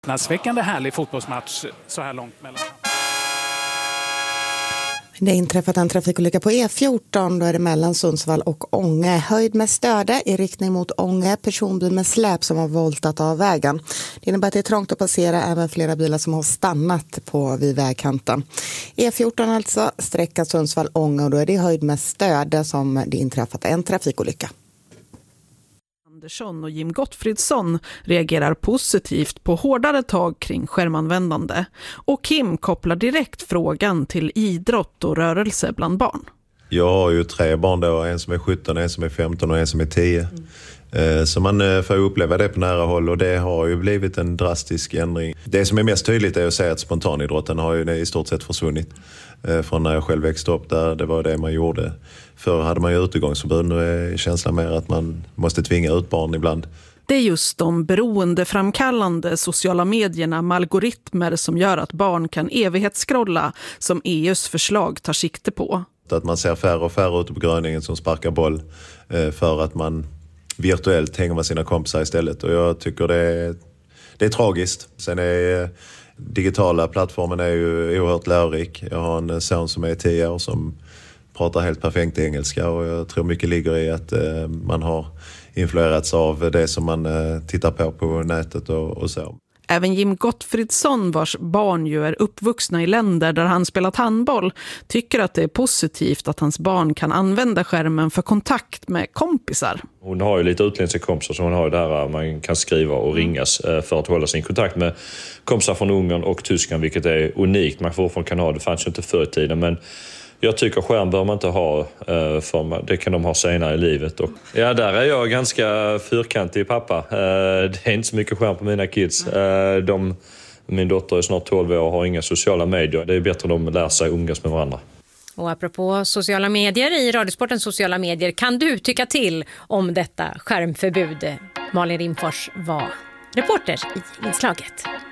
Näsväckande härlig fotbollsmatch så här långt mellan. Det är inträffat en trafikolycka på E14, då är det mellan Sundsvall och Ånge. Höjd med stöde i riktning mot Ånge, personbil med släp som har voltat av vägen. Det innebär att det är trångt att passera, även flera bilar som har stannat vid vägkanten. E14 alltså, sträckan Sundsvall-Ånge, och då är det höjd med stöde som det inträffat en trafikolycka. Andersson och Jim Gottfridsson reagerar positivt på hårdare tag kring skärmanvändande. Och Kim kopplar direkt frågan till idrott och rörelse bland barn. Jag har ju 3 barn då, en som är 17, en som är 15 och en som är 10. Så man får uppleva det på nära håll, och det har ju blivit en drastisk ändring. Det som är mest tydligt är att säga att spontanidrotten har ju i stort sett försvunnit. Från när jag själv växte upp där, det var det man gjorde. Förr hade man ju utegångsförbud, nu är känslan mer att man måste tvinga ut barn ibland. Det är just de beroendeframkallande sociala medierna med algoritmer som gör att barn kan evighetsskrolla som EUs förslag tar sikte på. Att man ser färre och färre ute på Gröningen som sparkar boll för att man virtuellt hänger med sina kompisar istället. Och jag tycker det är tragiskt. Sen är digitala plattformen är ju oerhört lärorik. Jag har en son som är 10 år som pratar helt perfekt engelska, och jag tror mycket ligger i att man har influerats av det som man tittar på nätet och så. Även Jim Gottfridsson, vars barn ju är uppvuxna i länder där han spelat handboll, tycker att det är positivt att hans barn kan använda skärmen för kontakt med kompisar. Hon har ju lite utländska kompisar som hon har där man kan skriva och ringas för att hålla sin kontakt med kompisar från Ungern och Tyskland, vilket är unikt. Man fortfarande kan ha det, fanns ju inte förr i tiden, men jag tycker skärm bör man inte ha, för det kan de ha senare i livet. Och ja, där är jag ganska fyrkantig pappa. Det är inte så mycket skärm på mina kids. Min dotter är snart 12 år och har inga sociala medier. Det är bättre att de lär sig umgås med varandra. Och apropå sociala medier, i Radiosportens sociala medier kan du tycka till om detta skärmförbud. Malin Rimfors var reporter i inslaget.